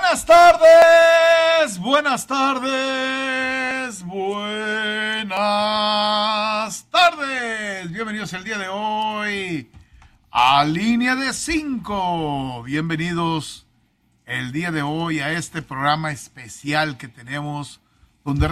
Buenas tardes, buenas tardes, buenas tardes. Bienvenidos el día de hoy a Línea de 5. Bienvenidos el día de hoy a este programa especial que tenemos donde